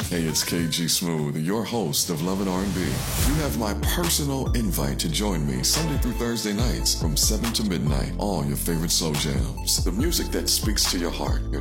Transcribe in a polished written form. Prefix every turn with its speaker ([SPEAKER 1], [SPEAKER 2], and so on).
[SPEAKER 1] Hey, it's KG Smooth, your host of Love and R&B. You have my personal invite to join me Sunday through Thursday nights from 7 to midnight. All your favorite slow jams. The music that speaks to your heart, your